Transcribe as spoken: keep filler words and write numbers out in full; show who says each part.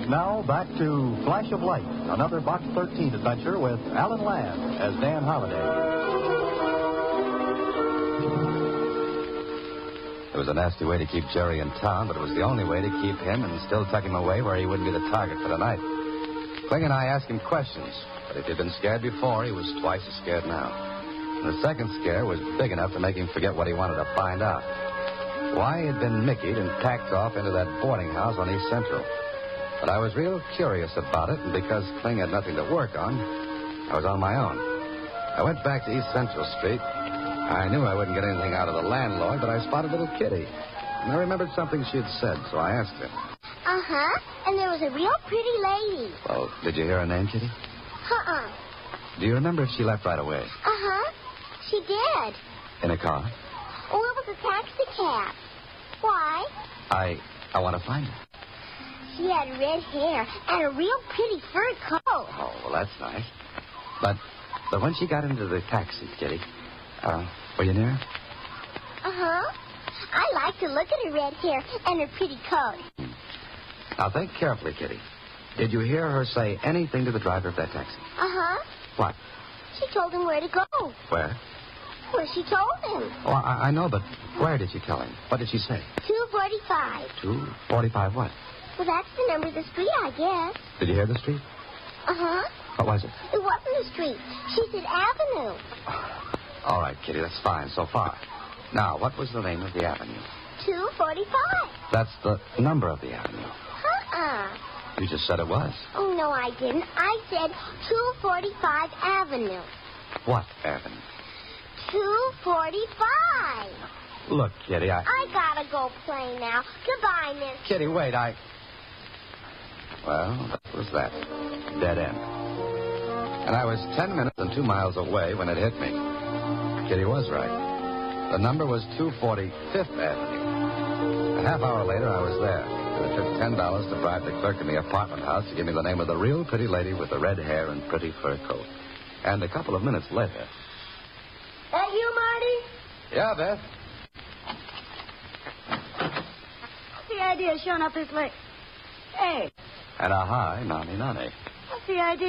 Speaker 1: Now back to Flash of Light, another Box thirteen adventure with Alan Ladd as Dan Holliday.
Speaker 2: It was a nasty way to keep Jerry in town, but it was the only way to keep him and still tuck him away where he wouldn't be the target for the night. Kling and I asked him questions, but if he'd been scared before, he was twice as scared now. And the second scare was big enough to make him forget what he wanted to find out. Why he'd been Mickeyed and packed off into that boarding house on East Central. But I was real curious about it, and because Kling had nothing to work on, I was on my own. I went back to East Central Street. I knew I wouldn't get anything out of the landlord, but I spotted little Kitty. And I remembered something she had said, so I asked her.
Speaker 3: Uh-huh. And there was a real pretty lady.
Speaker 2: Well, did you hear her name, Kitty?
Speaker 3: Uh-uh.
Speaker 2: Do you remember if she left right away?
Speaker 3: Uh-huh. She did.
Speaker 2: In a car?
Speaker 3: Oh, it was a taxi cab. Why?
Speaker 2: I I want to find her.
Speaker 3: She had red hair and a real pretty fur coat.
Speaker 2: Oh, well, that's nice. But but when she got into the taxi, Kitty, uh, were you near her?
Speaker 3: Uh-huh. I like to look at her red hair and her pretty coat.
Speaker 2: Hmm. Now, think carefully, Kitty. Did you hear her say anything to the driver of that taxi?
Speaker 3: Uh-huh.
Speaker 2: What?
Speaker 3: She told him where to go.
Speaker 2: Where?
Speaker 3: Where she told him.
Speaker 2: Oh, I, I know, but where did she tell him? What did she say?
Speaker 3: two forty-five.
Speaker 2: two forty-five what?
Speaker 3: Well, that's the number of the street, I guess.
Speaker 2: Did you hear the street?
Speaker 3: Uh-huh.
Speaker 2: What was it?
Speaker 3: It wasn't a street. She said avenue.
Speaker 2: All right, Kitty, that's fine so far. Now, what was the name of the avenue?
Speaker 3: two forty-five.
Speaker 2: That's the number of the avenue.
Speaker 3: Uh-uh.
Speaker 2: You just said it was.
Speaker 3: Oh, no, I didn't. I said two forty-five Avenue.
Speaker 2: What avenue?
Speaker 3: two forty-five.
Speaker 2: Look, Kitty, I...
Speaker 3: I gotta go play now. Goodbye, miss.
Speaker 2: Kitty, wait, I... Well, that was that. Dead end. And I was ten minutes and two miles away when it hit me. Kitty was right. The number was two forty-fifth Avenue. A half hour later, I was there. And it took ten dollars to bribe the clerk in the apartment house to give me the name of the real pretty lady with the red hair and pretty fur coat. And a couple of minutes later...
Speaker 3: That you, Marty?
Speaker 2: Yeah, Beth?
Speaker 4: What's the idea of showing up this late? Hey.
Speaker 2: And a hi, nani, nani.
Speaker 4: What's the idea?